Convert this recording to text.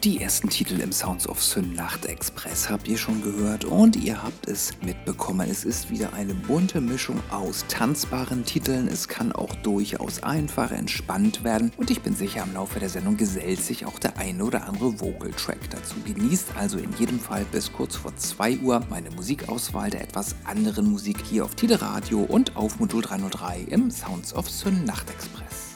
Die ersten Titel im Sounds of Syn Nachtexpress habt ihr schon gehört und ihr habt es mitbekommen. Es ist wieder eine bunte Mischung aus tanzbaren Titeln. Es kann auch durchaus einfach entspannt werden und ich bin sicher, im Laufe der Sendung gesellt sich auch der eine oder andere Vocal-Track dazu. Genießt also in jedem Fall bis kurz vor 2 Uhr meine Musikauswahl der etwas anderen Musik hier auf Tide Radio und auf Modul 303 im Sounds of Syn Nachtexpress.